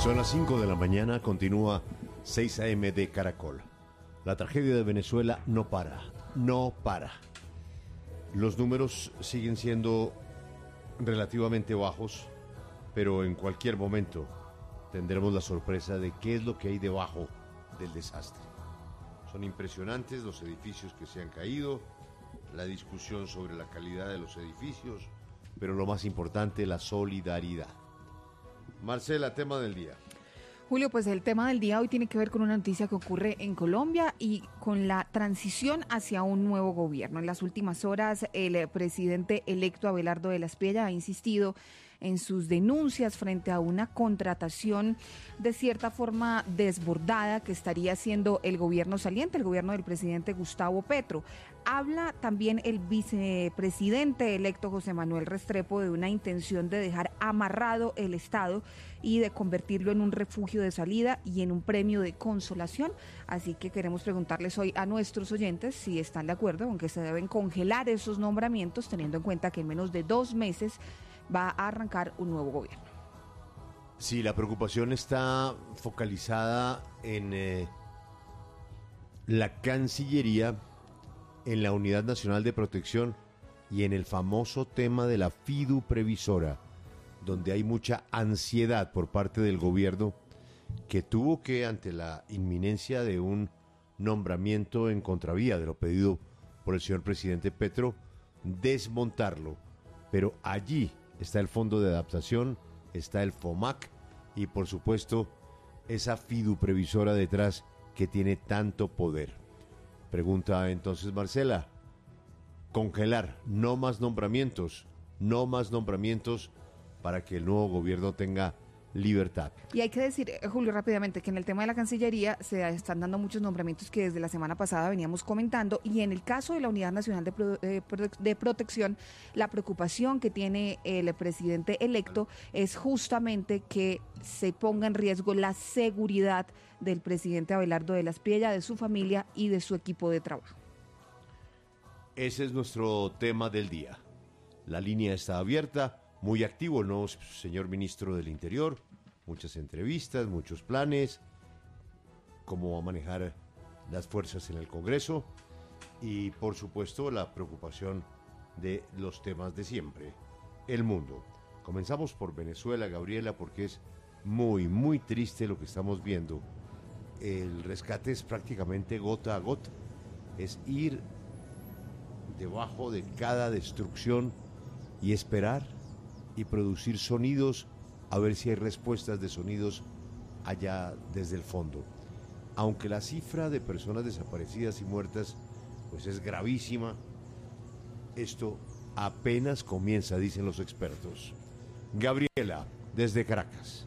Son las 5 de la mañana, continúa 6 a.m. de Caracol. La tragedia de Venezuela no para, no para. Los números siguen siendo relativamente bajos, pero en cualquier momento tendremos la sorpresa de qué es lo que hay debajo del desastre. Son impresionantes los edificios que se han caído, la discusión sobre la calidad de los edificios, pero lo más importante, la solidaridad. Marcela, tema del día. Julio, pues el tema del día hoy tiene que ver con una noticia que ocurre en Colombia y con la transición hacia un nuevo gobierno. En las últimas horas, el presidente electo Abelardo de la Espriella ha insistido en sus denuncias frente a una contratación de cierta forma desbordada que estaría haciendo el gobierno saliente, el gobierno del presidente Gustavo Petro. Habla también el vicepresidente electo José Manuel Restrepo de una intención de dejar amarrado el Estado y de convertirlo en un refugio de salida y en un premio de consolación. Así que queremos preguntarles hoy a nuestros oyentes si están de acuerdo con que se deben congelar esos nombramientos, teniendo en cuenta que en menos de 2 meses va a arrancar un nuevo gobierno. Sí, la preocupación está focalizada en la Cancillería, en la Unidad Nacional de Protección y en el famoso tema de la FIDU previsora, donde hay mucha ansiedad por parte del gobierno que tuvo que, ante la inminencia de un nombramiento en contravía de lo pedido por el señor presidente Petro, desmontarlo. Pero allí está el Fondo de Adaptación, está el FOMAC y por supuesto esa FIDU previsora detrás que tiene tanto poder. Pregunta entonces Marcela, congelar, no más nombramientos para que el nuevo gobierno tenga libertad. Y hay que decir, Julio, rápidamente, que en el tema de la Cancillería se están dando muchos nombramientos que desde la semana pasada veníamos comentando, y en el caso de la Unidad Nacional de Protección, la preocupación que tiene el presidente electo es justamente que se ponga en riesgo la seguridad del presidente Abelardo de la Espriella, de su familia y de su equipo de trabajo. Ese es nuestro tema del día. La línea está abierta. Muy activo el nuevo señor ministro del Interior, muchas entrevistas, muchos planes, cómo va a manejar las fuerzas en el Congreso y, por supuesto, la preocupación de los temas de siempre, el mundo. Comenzamos por Venezuela, Gabriela, porque es muy, muy triste lo que estamos viendo. El rescate es prácticamente gota a gota, es ir debajo de cada destrucción y esperar y producir sonidos, a ver si hay respuestas de sonidos allá desde el fondo. Aunque la cifra de personas desaparecidas y muertas pues es gravísima, esto apenas comienza, dicen los expertos. Gabriela, desde Caracas.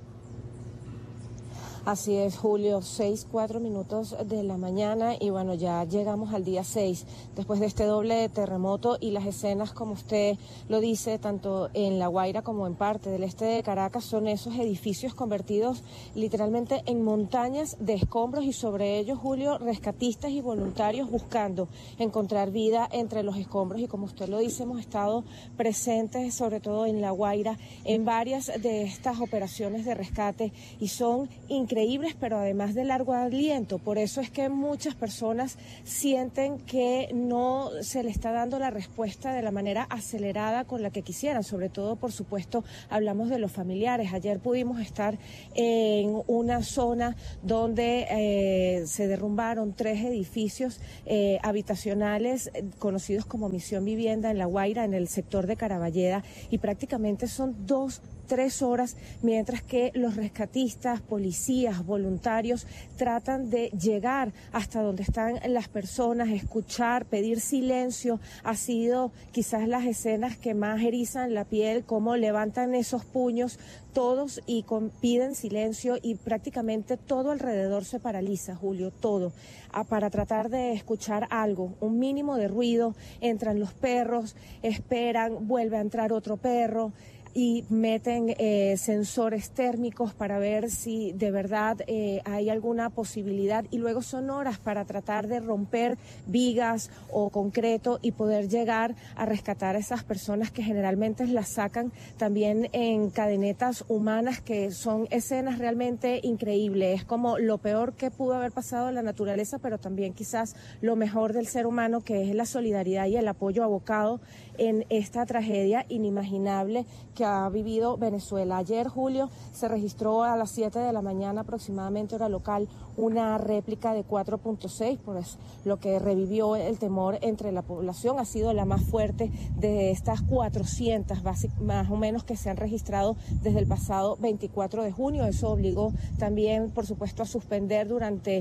Así es, Julio, 6:04 de la mañana y bueno, ya llegamos al día 6 después de este doble terremoto y las escenas, como usted lo dice, tanto en La Guaira como en parte del este de Caracas, son esos edificios convertidos literalmente en montañas de escombros y sobre ellos, Julio, rescatistas y voluntarios buscando encontrar vida entre los escombros y como usted lo dice, hemos estado presentes sobre todo en La Guaira en varias de estas operaciones de rescate y son increíbles, pero además de largo aliento. Por eso es que muchas personas sienten que no se le está dando la respuesta de la manera acelerada con la que quisieran. Sobre todo, por supuesto, hablamos de los familiares. Ayer pudimos estar en una zona donde se derrumbaron 3 edificios habitacionales conocidos como Misión Vivienda en La Guaira, en el sector de Caraballeda, y prácticamente son 2-3 horas, mientras que los rescatistas, policías, voluntarios tratan de llegar hasta donde están las personas, escuchar, pedir silencio. Ha sido quizás las escenas que más erizan la piel, cómo levantan esos puños todos y piden silencio y prácticamente todo alrededor se paraliza, Julio, todo, para tratar de escuchar algo, un mínimo de ruido. Entran los perros, esperan, vuelve a entrar otro perro. y meten sensores térmicos para ver si de verdad hay alguna posibilidad, y luego son horas para tratar de romper vigas o concreto y poder llegar a rescatar a esas personas que generalmente las sacan también en cadenetas humanas, que son escenas realmente increíbles. Es como lo peor que pudo haber pasado en la naturaleza, pero también quizás lo mejor del ser humano, que es la solidaridad y el apoyo abocado en esta tragedia inimaginable que ha vivido Venezuela. Ayer, Julio, se registró a las 7 de la mañana aproximadamente hora local una réplica de 4.6, pues lo que revivió el temor entre la población. Ha sido la más fuerte de estas 400 más o menos que se han registrado desde el pasado 24 de junio. Eso obligó también, por supuesto, a suspender durante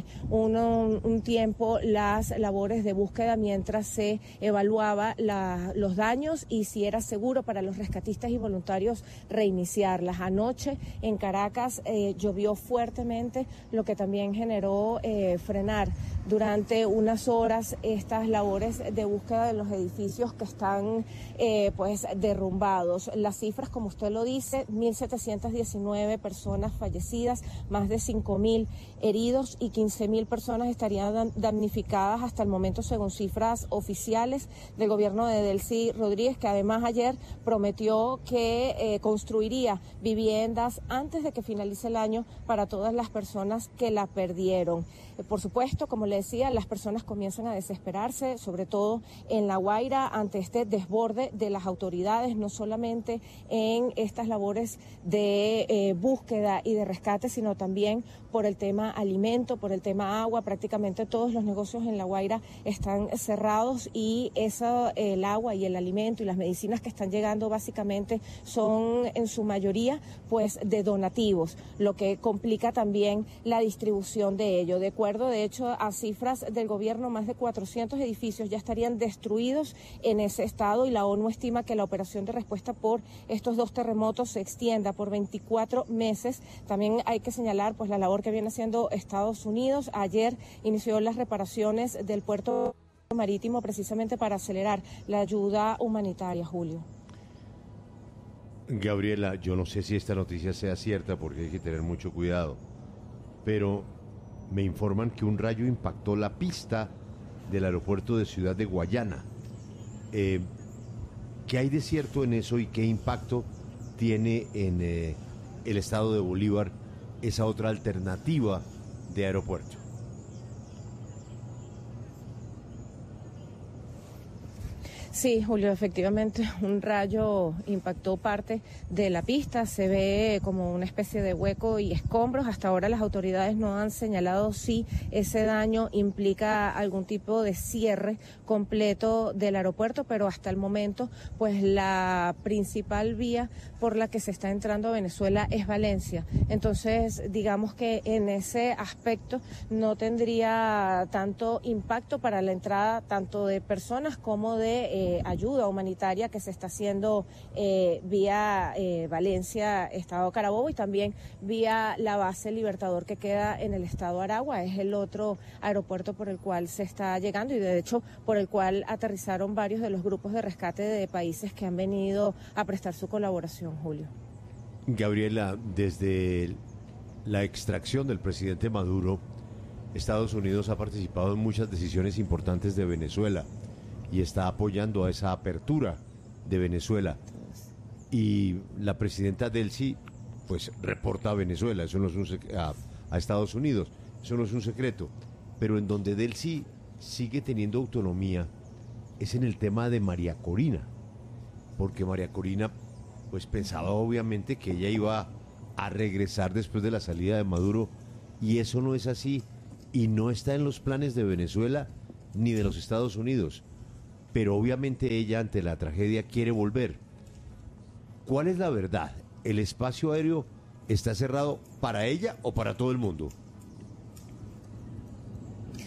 un tiempo las labores de búsqueda mientras se evaluaba los daños y si era seguro para los rescatistas y voluntarios reiniciarlas. Anoche en Caracas llovió fuertemente, lo que también generó frenar durante unas horas estas labores de búsqueda de los edificios que están pues derrumbados. Las cifras, como usted lo dice, 1.719 personas fallecidas, más de 5.000 heridos y 15.000 personas estarían damnificadas hasta el momento, según cifras oficiales del gobierno de Delcy Rodríguez, que además ayer prometió que construiría viviendas antes de que finalice el año para todas las personas que la perdieron. Por supuesto, como le decía, las personas comienzan a desesperarse, sobre todo en La Guaira, ante este desborde de las autoridades, no solamente en estas labores de búsqueda y de rescate, sino también por el tema alimento, por el tema agua. Prácticamente todos los negocios en La Guaira están cerrados y el agua y el alimento y las medicinas que están llegando básicamente son en su mayoría pues de donativos, lo que complica también la distribución de ello. De acuerdo, de hecho, a cifras del gobierno, más de 400 edificios ya estarían destruidos en ese estado, y la ONU estima que la operación de respuesta por estos dos terremotos se extienda por 24 meses. También hay que señalar pues la labor que viene haciendo Estados Unidos. Ayer inició las reparaciones del puerto marítimo precisamente para acelerar la ayuda humanitaria, Julio. Gabriela, yo no sé si esta noticia sea cierta porque hay que tener mucho cuidado, pero me informan que un rayo impactó la pista del aeropuerto de Ciudad de Guayana. ¿Qué hay de cierto en eso y qué impacto tiene en el estado de Bolívar esa otra alternativa de aeropuerto? Sí, Julio, efectivamente un rayo impactó parte de la pista, se ve como una especie de hueco y escombros. Hasta ahora las autoridades no han señalado si ese daño implica algún tipo de cierre completo del aeropuerto, pero hasta el momento pues la principal vía por la que se está entrando a Venezuela es Valencia. Entonces digamos que en ese aspecto no tendría tanto impacto para la entrada tanto de personas como de ayuda humanitaria que se está haciendo vía Valencia, Estado Carabobo, y también vía la base Libertador que queda en el estado Aragua. Es el otro aeropuerto por el cual se está llegando y de hecho por el cual aterrizaron varios de los grupos de rescate de países que han venido a prestar su colaboración, Julio. Gabriela, desde la extracción del presidente Maduro, Estados Unidos ha participado en muchas decisiones importantes de Venezuela y está apoyando a esa apertura de Venezuela. Y la presidenta Delcy, pues, reporta a Venezuela, eso no es a Estados Unidos, eso no es un secreto. Pero en donde Delcy sigue teniendo autonomía es en el tema de María Corina, porque María Corina, pues, pensaba obviamente que ella iba a regresar después de la salida de Maduro, y eso no es así, y no está en los planes de Venezuela ni de los Estados Unidos. Pero obviamente ella, ante la tragedia, quiere volver. ¿Cuál es la verdad? ¿El espacio aéreo está cerrado para ella o para todo el mundo?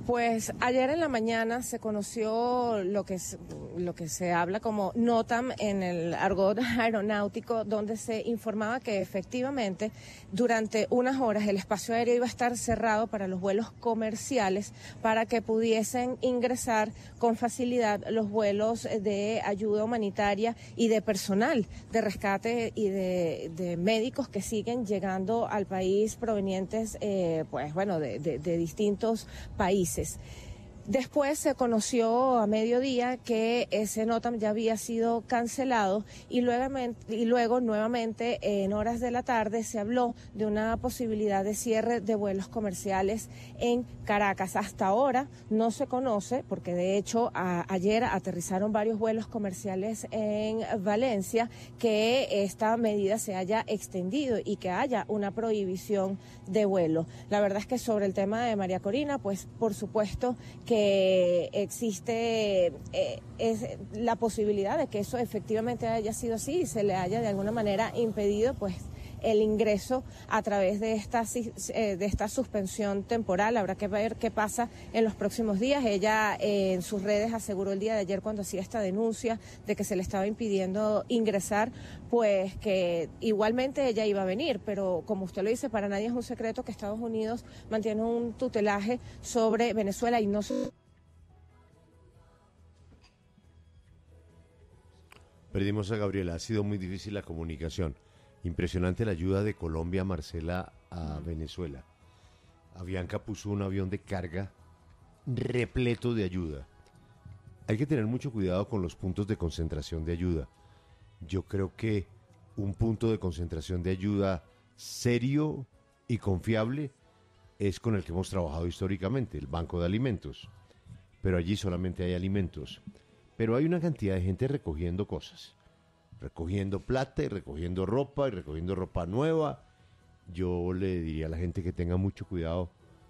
Pues ayer en la mañana se conoció lo que se habla como NOTAM en el argot aeronáutico, donde se informaba que efectivamente durante unas horas el espacio aéreo iba a estar cerrado para los vuelos comerciales para que pudiesen ingresar con facilidad los vuelos de ayuda humanitaria y de personal de rescate y de médicos que siguen llegando al país provenientes de distintos países. Después se conoció a mediodía que ese NOTAM ya había sido cancelado y luego nuevamente en horas de la tarde se habló de una posibilidad de cierre de vuelos comerciales en Caracas. Hasta ahora no se conoce, porque de hecho ayer aterrizaron varios vuelos comerciales en Valencia, que esta medida se haya extendido y que haya una prohibición de vuelo. La verdad es que sobre el tema de María Corina, pues por supuesto que existe la posibilidad de que eso efectivamente haya sido así y se le haya de alguna manera impedido pues el ingreso a través de esta suspensión temporal. Habrá que ver qué pasa en los próximos días. Ella en sus redes aseguró el día de ayer, cuando hacía esta denuncia de que se le estaba impidiendo ingresar, pues que igualmente ella iba a venir, pero como usted lo dice, para nadie es un secreto que Estados Unidos mantiene un tutelaje sobre Venezuela y no se... Perdimos a Gabriela, ha sido muy difícil la comunicación. Impresionante la ayuda de Colombia, Marcela, a Venezuela. Avianca puso un avión de carga repleto de ayuda. Hay que tener mucho cuidado con los puntos de concentración de ayuda. Yo creo que un punto de concentración de ayuda serio y confiable es con el que hemos trabajado históricamente, el Banco de Alimentos. Pero allí solamente hay alimentos. Pero hay una cantidad de gente recogiendo cosas. Recogiendo plata y recogiendo ropa nueva. Yo le diría a la gente que tenga mucho cuidado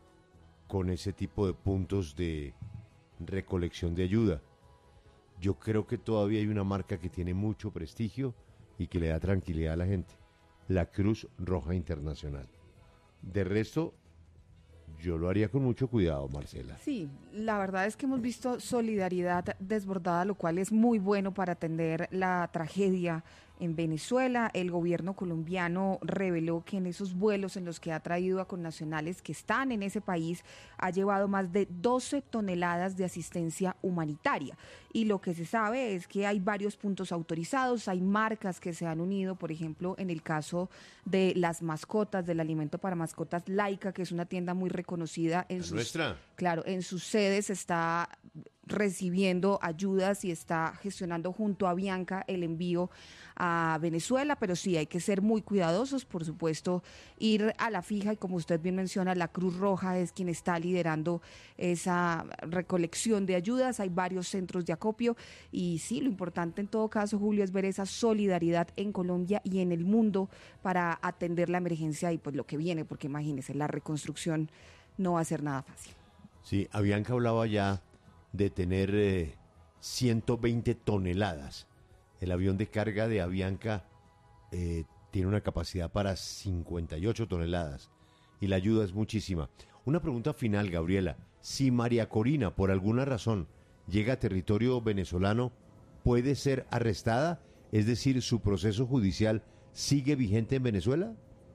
con ese tipo de puntos de recolección de ayuda. Yo creo que todavía hay una marca que tiene mucho prestigio y que le da tranquilidad a la gente: la Cruz Roja Internacional. De resto, yo lo haría con mucho cuidado, Marcela. Sí, la verdad es que hemos visto solidaridad desbordada, lo cual es muy bueno para atender la tragedia en Venezuela. El gobierno colombiano reveló que en esos vuelos en los que ha traído a connacionales que están en ese país, ha llevado más de 12 toneladas de asistencia humanitaria. Y lo que se sabe es que hay varios puntos autorizados, hay marcas que se han unido, por ejemplo, en el caso de las mascotas, del alimento para mascotas Laika, que es una tienda muy reconocida en en sus sedes, está recibiendo ayudas y está gestionando junto a Avianca el envío a Venezuela, pero sí hay que ser muy cuidadosos, por supuesto, ir a la fija, y como usted bien menciona, la Cruz Roja es quien está liderando esa recolección de ayudas. Hay varios centros de acopio y sí, lo importante en todo caso, Julio, es ver esa solidaridad en Colombia y en el mundo para atender la emergencia y pues lo que viene, porque imagínese, la reconstrucción no va a ser nada fácil. Sí, Avianca hablaba ya de tener 120 toneladas. El avión de carga de Avianca tiene una capacidad para 58 toneladas y la ayuda es muchísima. Una pregunta final, Gabriela. Si María Corina, por alguna razón, llega a territorio venezolano, ¿puede ser arrestada? Es decir, ¿su proceso judicial sigue vigente en Venezuela?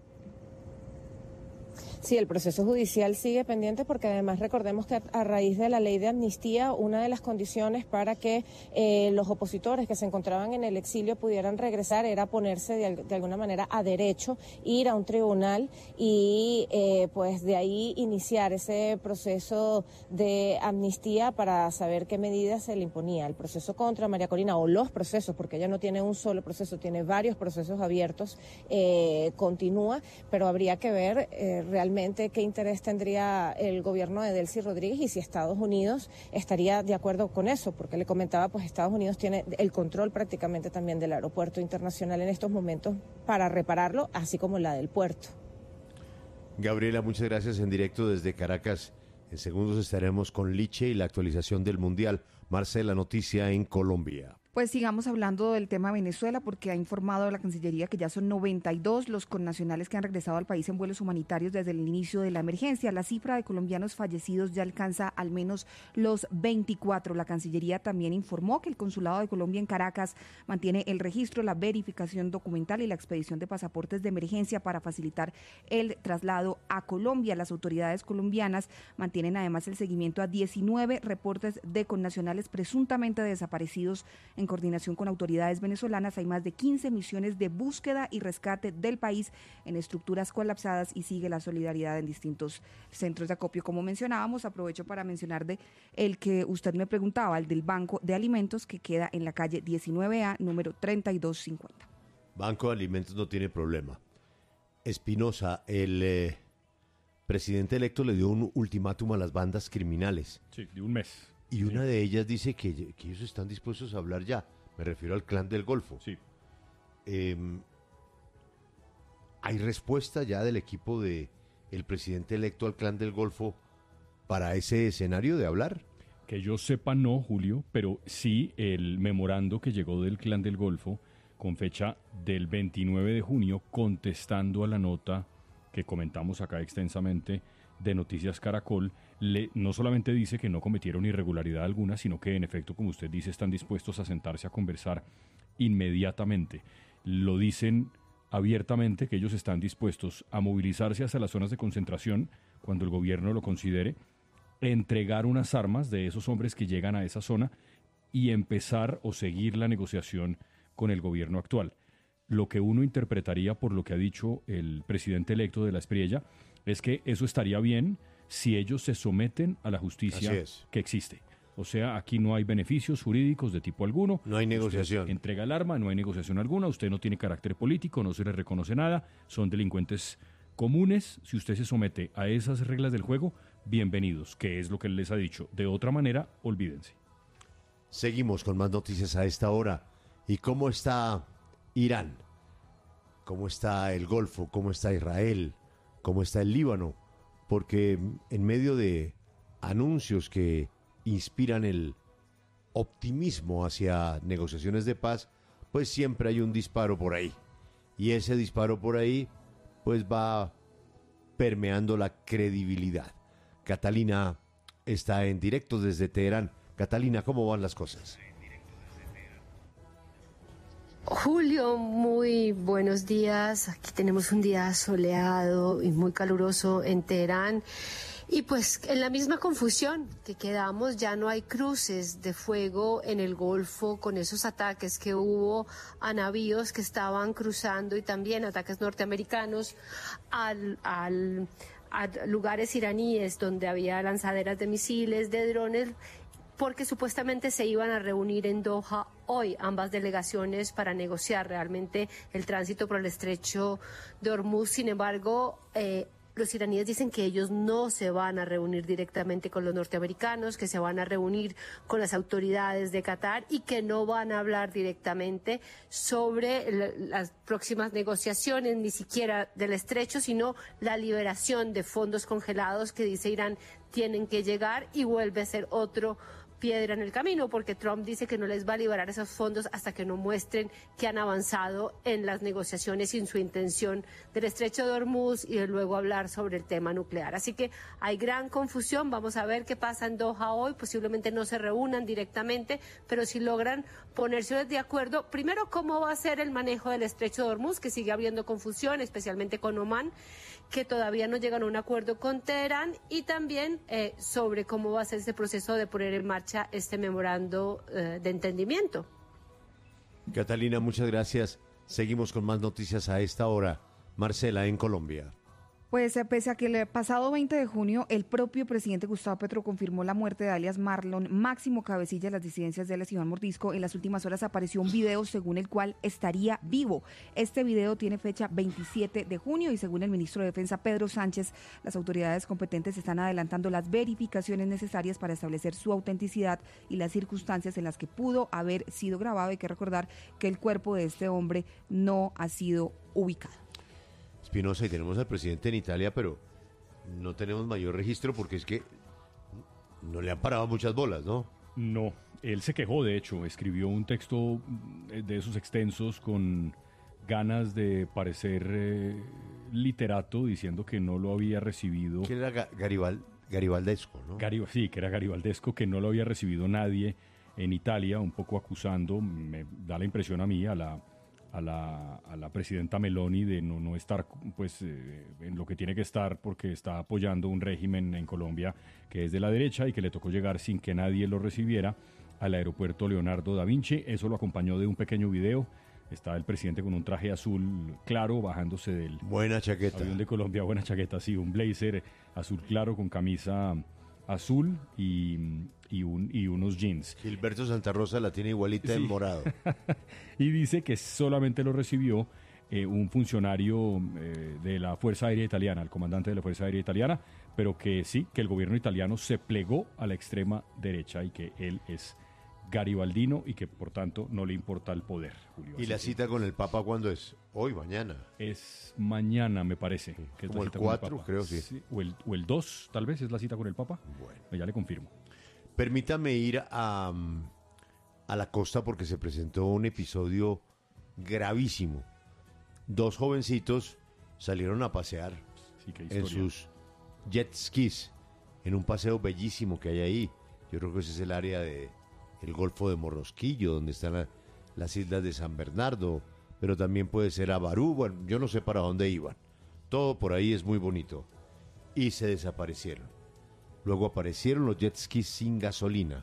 Sí, el proceso judicial sigue pendiente, porque además recordemos que a raíz de la ley de amnistía, una de las condiciones para que los opositores que se encontraban en el exilio pudieran regresar era ponerse de alguna manera a derecho, ir a un tribunal y pues de ahí iniciar ese proceso de amnistía para saber qué medidas se le imponía. El proceso contra María Corina, o los procesos, porque ella no tiene un solo proceso, tiene varios procesos abiertos, continúa, pero habría que ver realmente qué interés tendría el gobierno de Delcy Rodríguez y si Estados Unidos estaría de acuerdo con eso, porque le comentaba, pues Estados Unidos tiene el control prácticamente también del aeropuerto internacional en estos momentos para repararlo, así como la del puerto. Gabriela, muchas gracias. En directo desde Caracas. En segundos estaremos con Liche y la actualización del Mundial. Marcela, noticia en Colombia. Pues sigamos hablando del tema Venezuela, porque ha informado la Cancillería que ya son 92 los connacionales que han regresado al país en vuelos humanitarios desde el inicio de la emergencia. La cifra de colombianos fallecidos ya alcanza al menos los 24. La Cancillería también informó que el Consulado de Colombia en Caracas mantiene el registro, la verificación documental y la expedición de pasaportes de emergencia para facilitar el traslado a Colombia. Las autoridades colombianas mantienen además el seguimiento a 19 reportes de connacionales presuntamente desaparecidos. En coordinación con autoridades venezolanas, hay más de 15 misiones de búsqueda y rescate del país en estructuras colapsadas y sigue la solidaridad en distintos centros de acopio. Como mencionábamos, aprovecho para mencionar el que usted me preguntaba, el del Banco de Alimentos, que queda en la calle 19A, número 3250. Banco de Alimentos no tiene problema. Espinosa, el presidente electo le dio un ultimátum a las bandas criminales. Sí, de un mes. Y una de ellas dice que ellos están dispuestos a hablar ya. Me refiero al Clan del Golfo. Sí. ¿Hay respuesta ya del equipo del presidente electo al Clan del Golfo para ese escenario de hablar? Que yo sepa no, Julio, pero sí el memorando que llegó del Clan del Golfo con fecha del 29 de junio contestando a la nota que comentamos acá extensamente de Noticias Caracol, no solamente dice que no cometieron irregularidad alguna, sino que en efecto, como usted dice, están dispuestos a sentarse a conversar inmediatamente. Lo dicen abiertamente que ellos están dispuestos a movilizarse hacia las zonas de concentración cuando el gobierno lo considere, entregar unas armas de esos hombres que llegan a esa zona y empezar o seguir la negociación con el gobierno actual. Lo que uno interpretaría por lo que ha dicho el presidente electo de la Espriella es que eso estaría bien si ellos se someten a la justicia que existe. O sea, aquí no hay beneficios jurídicos de tipo alguno. No hay negociación. Usted entrega el arma, no hay negociación alguna, usted no tiene carácter político, no se le reconoce nada, son delincuentes comunes. Si usted se somete a esas reglas del juego, bienvenidos, que es lo que él les ha dicho. De otra manera, olvídense. Seguimos con más noticias a esta hora. ¿Y cómo está Irán? ¿Cómo está el Golfo? ¿Cómo está Israel? ¿Cómo está el Líbano? Porque en medio de anuncios que inspiran el optimismo hacia negociaciones de paz, pues siempre hay un disparo por ahí. Y ese disparo por ahí, pues va permeando la credibilidad. Catalina está en directo desde Teherán. Catalina, ¿cómo van las cosas? Julio, muy buenos días. Aquí tenemos un día soleado y muy caluroso en Teherán. Y pues en la misma confusión que quedamos, ya no hay cruces de fuego en el Golfo con esos ataques que hubo a navíos que estaban cruzando y también ataques norteamericanos a lugares iraníes donde había lanzaderas de misiles, de drones, porque supuestamente se iban a reunir en Doha hoy ambas delegaciones para negociar realmente el tránsito por el estrecho de Hormuz. Sin embargo, los iraníes dicen que ellos no se van a reunir directamente con los norteamericanos, que se van a reunir con las autoridades de Qatar y que no van a hablar directamente sobre las próximas negociaciones, ni siquiera del estrecho, sino la liberación de fondos congelados que dice Irán tienen que llegar, y vuelve a ser otro piedra en el camino, porque Trump dice que no les va a liberar esos fondos hasta que no muestren que han avanzado en las negociaciones sin su intención del estrecho de Hormuz y de luego hablar sobre el tema nuclear. Así que hay gran confusión. Vamos a ver qué pasa en Doha hoy. Posiblemente no se reúnan directamente, pero si logran ponerse de acuerdo, primero, cómo va a ser el manejo del estrecho de Hormuz, que sigue habiendo confusión, especialmente con Omán, que todavía no llegan a un acuerdo con Teherán, y también sobre cómo va a ser ese proceso de poner en marcha este memorando de entendimiento. Catalina, muchas gracias. Seguimos con más noticias a esta hora. Marcela, en Colombia. Pues pese a que el pasado 20 de junio el propio presidente Gustavo Petro confirmó la muerte de alias Marlon, máximo cabecilla de las disidencias de alias Iván Mordisco, en las últimas horas apareció un video según el cual estaría vivo. Este video tiene fecha 27 de junio y según el ministro de Defensa Pedro Sánchez, las autoridades competentes están adelantando las verificaciones necesarias para establecer su autenticidad y las circunstancias en las que pudo haber sido grabado. Hay que recordar que el cuerpo de este hombre no ha sido ubicado. Espinosa, y tenemos al presidente en Italia, pero no tenemos mayor registro porque es que no le han parado muchas bolas, ¿no? No, Él se quejó, de hecho, escribió un texto de esos extensos con ganas de parecer literato, diciendo que no lo había recibido. Que era garibaldesco, ¿no? Sí, que era garibaldesco, que no lo había recibido nadie en Italia, un poco acusando, me da la impresión a mí, a la presidenta Meloni de no estar pues en lo que tiene que estar, porque está apoyando un régimen en Colombia que es de la derecha y que le tocó llegar sin que nadie lo recibiera al aeropuerto Leonardo da Vinci. Eso lo acompañó de un pequeño video. Está el presidente con un traje azul claro bajándose del buena chaqueta. Avión de Colombia, buena chaqueta, sí, un blazer azul claro con camisa azul y unos jeans. Gilberto Santa Rosa la tiene igualita en morado. Y dice que solamente lo recibió un funcionario de la Fuerza Aérea Italiana, el comandante de la Fuerza Aérea Italiana, pero que sí, que el gobierno italiano se plegó a la extrema derecha y que él es garibaldino y que por tanto no le importa el poder, Julio. ¿Y la cita con el Papa cuándo es? Hoy, mañana. Es mañana, me parece. Que es como la el cita 4, con el Papa. creo, sí. O el 2, tal vez, es la cita con el Papa. Bueno. Ya le confirmo. Permítame ir a la costa porque se presentó un episodio gravísimo. 2 jovencitos salieron a pasear Sí, qué en historia. sus jet skis, en un paseo bellísimo que hay ahí. Yo creo que ese es el área de el Golfo de Morrosquillo, donde están las islas de San Bernardo, pero también puede ser a Barú. Bueno, yo no sé para dónde iban. Todo por ahí es muy bonito. Y se desaparecieron. Luego aparecieron los jet skis sin gasolina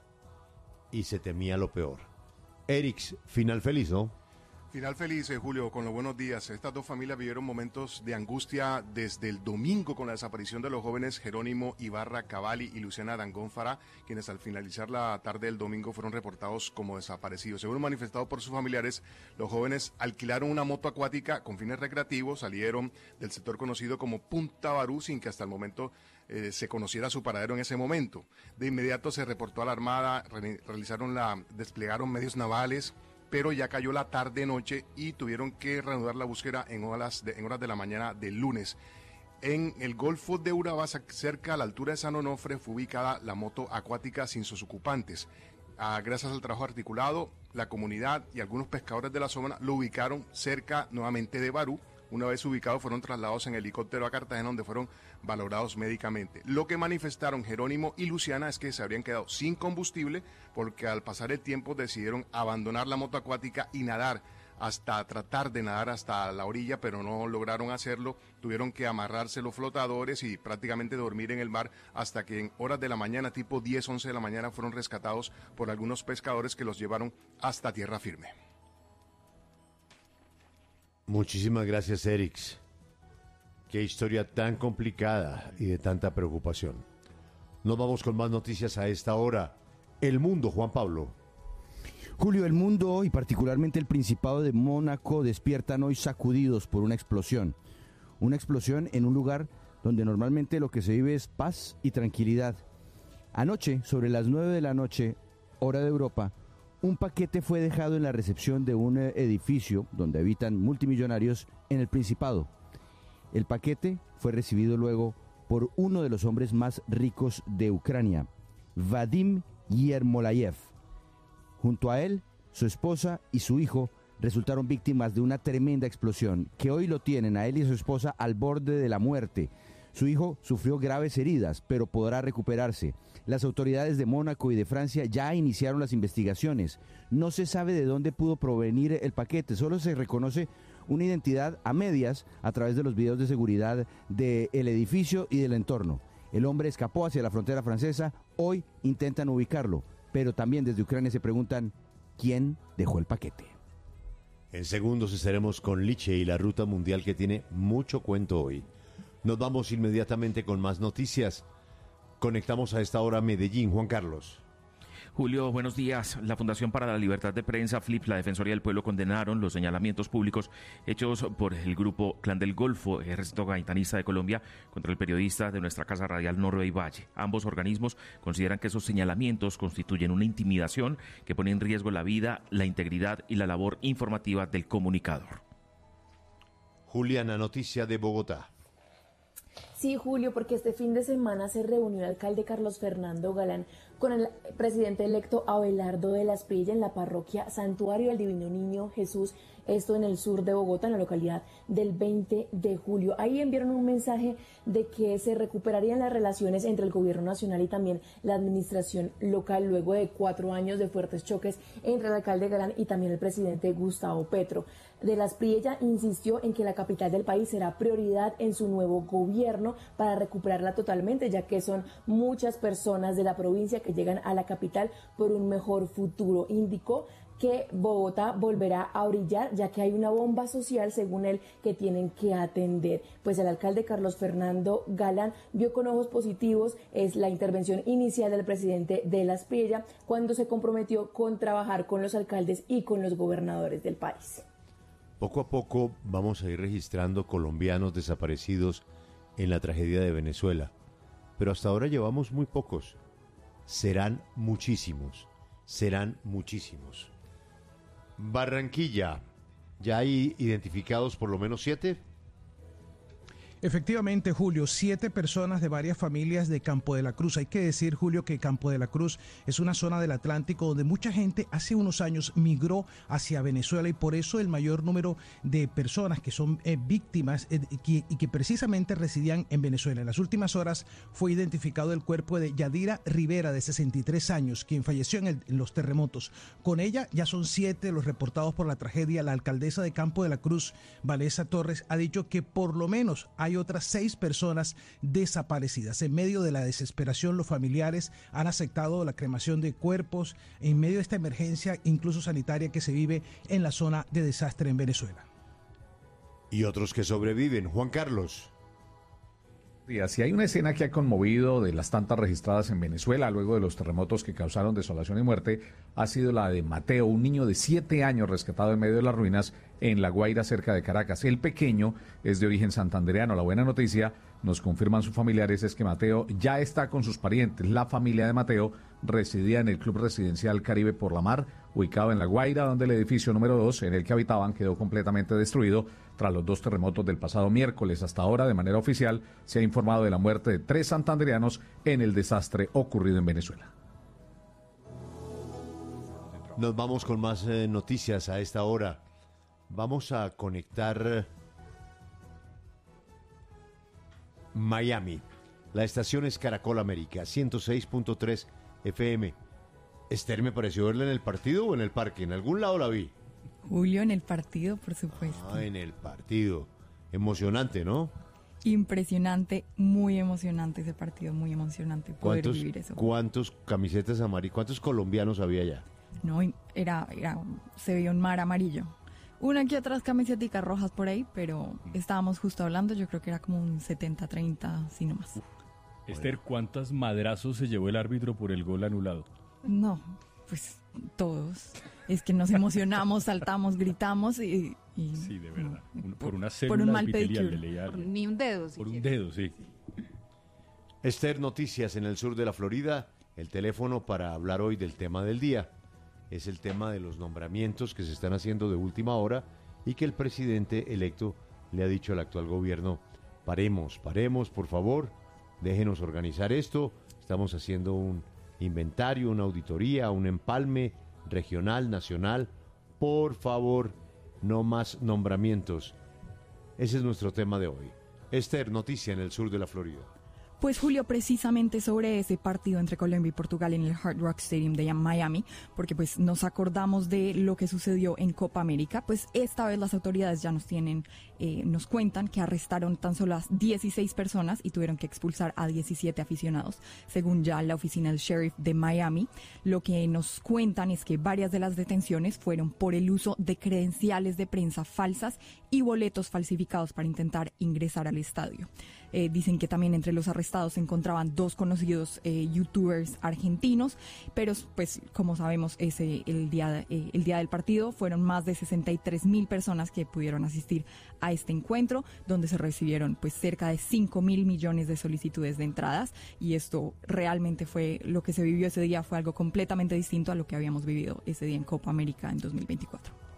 y se temía lo peor. Erix, final feliz, ¿no? Final feliz, Julio, con los buenos días. Estas 2 familias vivieron momentos de angustia desde el domingo con la desaparición de los jóvenes Jerónimo Ibarra Cavalli y Luciana Dangón-Fará, quienes al finalizar la tarde del domingo fueron reportados como desaparecidos. Según manifestado por sus familiares, los jóvenes alquilaron una moto acuática con fines recreativos, salieron del sector conocido como Punta Barú sin que hasta el momento se conociera su paradero en ese momento. De inmediato se reportó a la Armada, desplegaron medios navales, pero ya cayó la tarde-noche y tuvieron que reanudar la búsqueda en horas de la mañana del lunes. En el Golfo de Urabá, cerca a la altura de San Onofre, fue ubicada la moto acuática sin sus ocupantes. Gracias al trabajo articulado, la comunidad y algunos pescadores de la zona lo ubicaron cerca nuevamente de Barú. Una vez ubicados, fueron trasladados en helicóptero a Cartagena, donde fueron valorados médicamente. Lo que manifestaron Jerónimo y Luciana es que se habrían quedado sin combustible porque al pasar el tiempo decidieron abandonar la moto acuática y tratar de nadar hasta la orilla, pero no lograron hacerlo. Tuvieron que amarrarse los flotadores y prácticamente dormir en el mar hasta que en horas de la mañana, tipo 10, 11 de la mañana, fueron rescatados por algunos pescadores que los llevaron hasta tierra firme. Muchísimas gracias, Erix. Qué historia tan complicada y de tanta preocupación. Nos vamos con más noticias a esta hora. El mundo, Juan Pablo. Julio, el mundo y particularmente el Principado de Mónaco despiertan hoy sacudidos por una explosión. Una explosión en un lugar donde normalmente lo que se vive es paz y tranquilidad. Anoche, sobre las 9 de la noche, hora de Europa, un paquete fue dejado en la recepción de un edificio donde habitan multimillonarios en el Principado. El paquete fue recibido luego por uno de los hombres más ricos de Ucrania, Vadim Yermolayev. Junto a él, su esposa y su hijo resultaron víctimas de una tremenda explosión que hoy lo tienen a él y a su esposa al borde de la muerte. Su hijo sufrió graves heridas, pero podrá recuperarse. Las autoridades de Mónaco y de Francia ya iniciaron las investigaciones. No se sabe de dónde pudo provenir el paquete, solo se reconoce una identidad a medias a través de los videos de seguridad del edificio y del entorno. El hombre escapó hacia la frontera francesa, hoy intentan ubicarlo, pero también desde Ucrania se preguntan quién dejó el paquete. En segundos estaremos con Liche y la ruta mundial que tiene mucho cuento hoy. Nos vamos inmediatamente con más noticias. Conectamos a esta hora a Medellín, Juan Carlos. Julio, buenos días. La Fundación para la Libertad de Prensa, FLIP, la Defensoría del Pueblo condenaron los señalamientos públicos hechos por el grupo Clan del Golfo, Ejército Gaitanista de Colombia, contra el periodista de nuestra casa radial Norvey Valle. Ambos organismos consideran que esos señalamientos constituyen una intimidación que pone en riesgo la vida, la integridad y la labor informativa del comunicador. Juliana, noticia de Bogotá. Sí, Julio, porque este fin de semana se reunió el alcalde Carlos Fernando Galán con el presidente electo Abelardo de la Espriella en la parroquia Santuario del Divino Niño Jesús, esto en el sur de Bogotá, en la localidad del 20 de julio. Ahí enviaron un mensaje de que se recuperarían las relaciones entre el gobierno nacional y también la administración local luego de 4 años de fuertes choques entre el alcalde Galán y también el presidente Gustavo Petro. De la Espriella insistió en que la capital del país será prioridad en su nuevo gobierno para recuperarla totalmente, ya que son muchas personas de la provincia que llegan a la capital por un mejor futuro. Indicó que Bogotá volverá a brillar, ya que hay una bomba social, según él, que tienen que atender. Pues el alcalde Carlos Fernando Galán vio con ojos positivos la intervención inicial del presidente de la Espriella cuando se comprometió con trabajar con los alcaldes y con los gobernadores del país. Poco a poco vamos a ir registrando colombianos desaparecidos en la tragedia de Venezuela, pero hasta ahora llevamos muy pocos. Serán muchísimos, serán muchísimos. Barranquilla, ¿ya hay identificados por lo menos 7? Efectivamente, Julio, 7 personas de varias familias de Campo de la Cruz. Hay que decir, Julio, que Campo de la Cruz es una zona del Atlántico donde mucha gente hace unos años migró hacia Venezuela y por eso el mayor número de personas que son víctimas y que precisamente residían en Venezuela. En las últimas horas fue identificado el cuerpo de Yadira Rivera, de 63 años, quien falleció en los terremotos. Con ella ya son 7 los reportados por la tragedia. La alcaldesa de Campo de la Cruz, Vanessa Torres, ha dicho que por lo menos hay otras 6 personas desaparecidas. En medio de la desesperación, los familiares han aceptado la cremación de cuerpos en medio de esta emergencia, incluso sanitaria, que se vive en la zona de desastre en Venezuela. Y otros que sobreviven. Juan Carlos. Si hay una escena que ha conmovido de las tantas registradas en Venezuela luego de los terremotos que causaron desolación y muerte, ha sido la de Mateo, un niño de 7 años rescatado en medio de las ruinas en La Guaira, cerca de Caracas. El pequeño es de origen santandereano. La buena noticia, nos confirman sus familiares, es que Mateo ya está con sus parientes. La familia de Mateo residía en el Club Residencial Caribe por la Mar, ubicado en La Guaira, donde el edificio número 2 en el que habitaban quedó completamente destruido tras los 2 terremotos del pasado miércoles. Hasta ahora, de manera oficial, se ha informado de la muerte de 3 santandereanos en el desastre ocurrido en Venezuela. Nos vamos con más noticias a esta hora. Vamos a conectar Miami. La estación es Caracol América, 106.3 FM. Esther, me pareció verla en el partido o en el parque. En algún lado la vi. Julio, en el partido, por supuesto. Ah, en el partido. Emocionante, ¿no? Impresionante, muy emocionante ese partido, muy emocionante poder vivir eso. ¿Cuántos camisetas amarillas, cuántos colombianos había allá? No, se veía un mar amarillo. Una que otras camisetas rojas por ahí, pero estábamos justo hablando, yo creo que era como un 70-30, si no más. Esther, ¿cuántos madrazos se llevó el árbitro por el gol anulado? No, pues todos. Es que nos emocionamos, saltamos, gritamos y sí, de verdad. Por una por un mal pedicure. Ni un dedo. Por un dedo, sí. Esther, noticias en el sur de la Florida. El teléfono para hablar hoy del tema del día es el tema de los nombramientos que se están haciendo de última hora y que el presidente electo le ha dicho al actual gobierno: paremos, por favor, déjenos organizar esto. Estamos haciendo un inventario, una auditoría, un empalme regional, nacional. Por favor, no más nombramientos. Ese es nuestro tema de hoy. Esther, noticia en el sur de la Florida. Pues Julio, precisamente sobre ese partido entre Colombia y Portugal en el Hard Rock Stadium de Miami, porque pues nos acordamos de lo que sucedió en Copa América, pues esta vez las autoridades ya nos cuentan que arrestaron tan solo a 16 personas y tuvieron que expulsar a 17 aficionados, según ya la oficina del sheriff de Miami. Lo que nos cuentan es que varias de las detenciones fueron por el uso de credenciales de prensa falsas y boletos falsificados para intentar ingresar al estadio. Dicen que también entre los arrestados se encontraban 2 conocidos youtubers argentinos, pero pues como sabemos el día del partido fueron más de 63,000 personas que pudieron asistir a este encuentro, donde se recibieron pues cerca de 5,000 millones de solicitudes de entradas, y esto realmente fue lo que se vivió ese día, fue algo completamente distinto a lo que habíamos vivido ese día en Copa América en 2024.